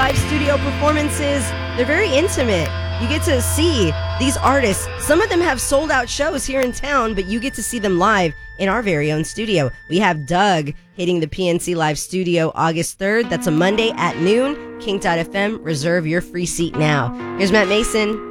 live studio performances. They're very intimate. You get to see these artists. Some of them have sold out shows here in town, but you get to see them live in our very own studio. We have Doug hitting the PNC Live studio August 3rd. That's a Monday at noon. Kink.FM. Reserve your free seat now. Here's Matt Mason.